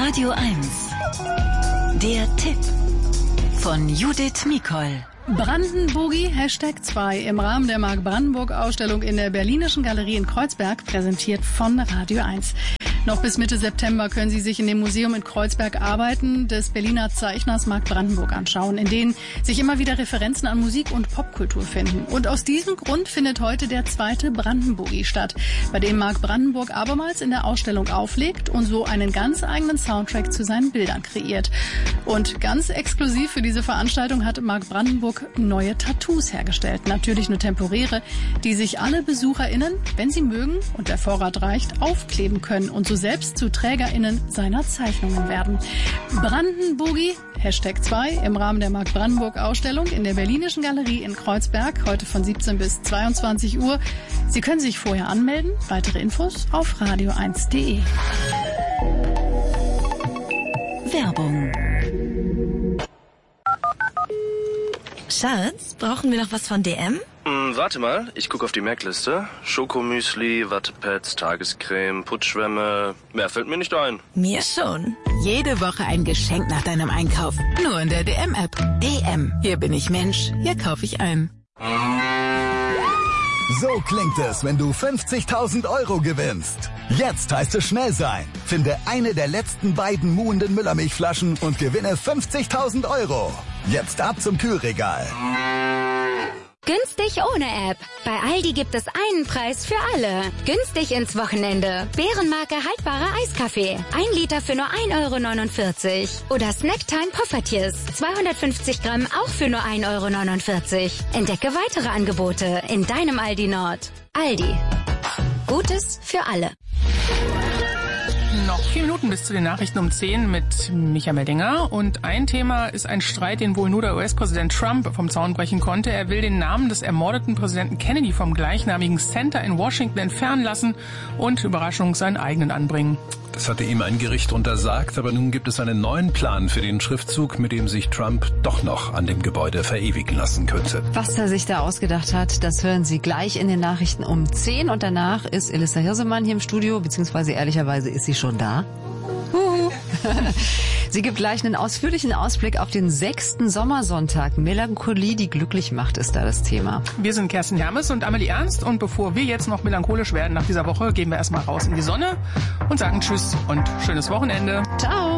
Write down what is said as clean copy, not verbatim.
Radio 1. Der Tipp von Judith Mikol. Brandenburgi #2 im Rahmen der Mark-Brandenburg-Ausstellung in der Berlinischen Galerie in Kreuzberg, präsentiert von Radio 1. Noch bis Mitte September können Sie sich in dem Museum in Kreuzberg Arbeiten des Berliner Zeichners Mark Brandenburg anschauen, in denen sich immer wieder Referenzen an Musik und Popkultur finden. Und aus diesem Grund findet heute der zweite Brandenburgi statt, bei dem Mark Brandenburg abermals in der Ausstellung auflegt und so einen ganz eigenen Soundtrack zu seinen Bildern kreiert. Und ganz exklusiv für diese Veranstaltung hat Mark Brandenburg neue Tattoos hergestellt. Natürlich nur temporäre, die sich alle BesucherInnen, wenn sie mögen und der Vorrat reicht, aufkleben können und so selbst zu TrägerInnen seiner Zeichnungen werden. Brandenburgi #2 im Rahmen der Mark Brandenburg Ausstellung in der Berlinischen Galerie in Kreuzberg, heute von 17 bis 22 Uhr. Sie können sich vorher anmelden. Weitere Infos auf radio1.de. Werbung. Schatz, brauchen wir noch was von DM? Warte mal, ich gucke auf die Merkliste. Schokomüsli, Wattepads, Tagescreme, Putzschwämme. Mehr fällt mir nicht ein. Mir schon. Jede Woche ein Geschenk nach deinem Einkauf. Nur in der DM-App. DM. Hier bin ich Mensch. Hier kaufe ich ein. So klingt es, wenn du 50.000 Euro gewinnst. Jetzt heißt es schnell sein. Finde eine der letzten beiden muhenden Müllermilchflaschen und gewinne 50.000 Euro. Jetzt ab zum Kühlregal. Günstig ohne App. Bei Aldi gibt es einen Preis für alle. Günstig ins Wochenende. Bärenmarke haltbarer Eiskaffee. 1 Liter für nur 1,49 €. Oder Snacktime Poffertjes. 250 Gramm auch für nur 1,49 €. Entdecke weitere Angebote in deinem Aldi Nord. Aldi. Gutes für alle. Noch 4 Minuten bis zu den Nachrichten um 10 mit Michael Meldinger. Und ein Thema ist ein Streit, den wohl nur der US-Präsident Trump vom Zaun brechen konnte. Er will den Namen des ermordeten Präsidenten Kennedy vom gleichnamigen Center in Washington entfernen lassen und, Überraschung, seinen eigenen anbringen. Das hatte ihm ein Gericht untersagt, aber nun gibt es einen neuen Plan für den Schriftzug, mit dem sich Trump doch noch an dem Gebäude verewigen lassen könnte. Was er sich da ausgedacht hat, das hören Sie gleich in den Nachrichten um 10. Und danach ist Elissa Hirsemann hier im Studio, beziehungsweise ehrlicherweise ist sie schon da. Sie gibt gleich einen ausführlichen Ausblick auf den 6. Sommersonntag. Melancholie, die glücklich macht, ist da das Thema. Wir sind Kerstin Hermes und Amelie Ernst. Und bevor wir jetzt noch melancholisch werden nach dieser Woche, gehen wir erstmal raus in die Sonne und sagen Tschüss und schönes Wochenende. Ciao.